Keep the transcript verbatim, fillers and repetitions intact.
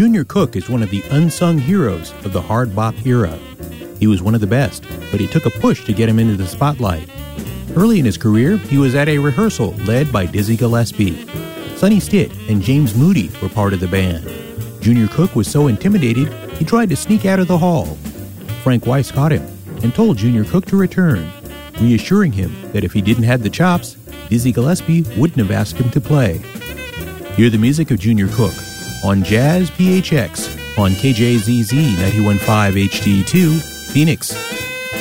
Junior Cook is one of the unsung heroes of the hard bop era. He was one of the best, but it took a push to get him into the spotlight. Early in his career, he was at a rehearsal led by Dizzy Gillespie. Sonny Stitt and James Moody were part of the band. Junior Cook was so intimidated, he tried to sneak out of the hall. Frank Weiss caught him and told Junior Cook to return, reassuring him that if he didn't have the chops, Dizzy Gillespie wouldn't have asked him to play. Hear the music of Junior Cook on Jazz P H X on K J Z Z ninety-one point five H D two, Phoenix.